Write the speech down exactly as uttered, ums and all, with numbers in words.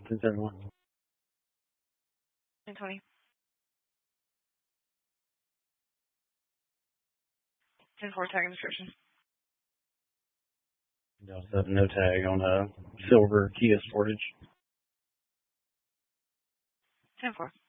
Thanks, everyone. ten twenty. ten four tag and description. Does have no tag on a silver Kia Sportage. ten four.